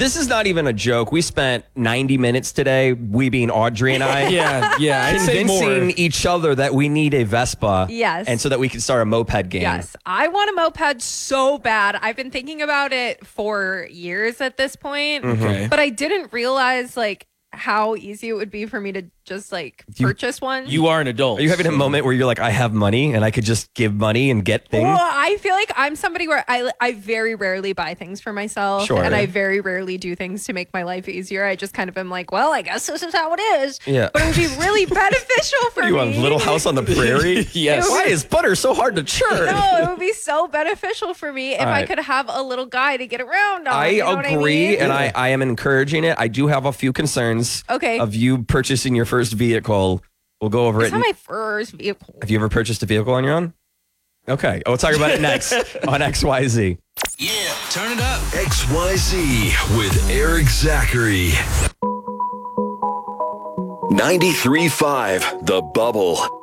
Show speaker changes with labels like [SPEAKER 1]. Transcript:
[SPEAKER 1] This is not even a joke. We spent 90 minutes today, we being Audrey and I,
[SPEAKER 2] Yeah. I'd say
[SPEAKER 1] convincing
[SPEAKER 2] more.
[SPEAKER 1] each other that we need a Vespa.
[SPEAKER 3] Yes.
[SPEAKER 1] And so that we can start a moped game.
[SPEAKER 3] Yes, I want a moped so bad. I've been thinking about it for years at this point,
[SPEAKER 2] Okay.
[SPEAKER 3] but I didn't realize like how easy it would be for me to just like purchase one.
[SPEAKER 2] You are an adult.
[SPEAKER 1] Are you having a moment where you're like, I have money and I could just give money and get things?
[SPEAKER 3] Well, I feel like I'm somebody where I very rarely buy things for myself,
[SPEAKER 1] Sure.
[SPEAKER 3] and I very rarely do things to make my life easier. I just kind of am like, well, I guess this is how it is.
[SPEAKER 1] Yeah.
[SPEAKER 3] But it would be really beneficial for
[SPEAKER 1] You
[SPEAKER 3] me.
[SPEAKER 1] on Little House on the Prairie?
[SPEAKER 2] Yes.
[SPEAKER 1] Why is butter so hard to churn?
[SPEAKER 3] No, it would be so beneficial for me if
[SPEAKER 1] All
[SPEAKER 3] I
[SPEAKER 1] right.
[SPEAKER 3] could have a little guy to get around on.
[SPEAKER 1] I
[SPEAKER 3] you know
[SPEAKER 1] agree,
[SPEAKER 3] what I mean?
[SPEAKER 1] and I am encouraging it. I do have a few concerns
[SPEAKER 3] Okay.
[SPEAKER 1] of you purchasing your first vehicle. We'll go over
[SPEAKER 3] It's
[SPEAKER 1] it.
[SPEAKER 3] not my first vehicle.
[SPEAKER 1] Have you ever purchased a vehicle on your own? Okay. We'll talk about it next on XYZ.
[SPEAKER 4] Yeah, turn it up.
[SPEAKER 5] XYZ with Eric Zachary. 93.5 The Bubble.